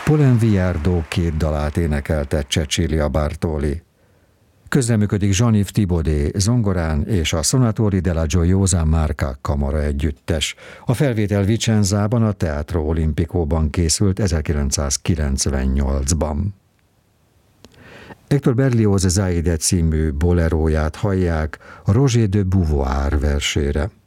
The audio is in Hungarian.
Paul Viardot 2 dalát énekelte Cecilia Bartoli. Közreműködik Jean-Yves Thibaudet zongorán és a Sonatori della Gioiosa Marca kamara együttes. A felvétel Vicenzában, a Teatro Olimpicóban készült 1998-ban. Hector Berlioz Zaide című boleróját hallják Roger de Beauvoir versére.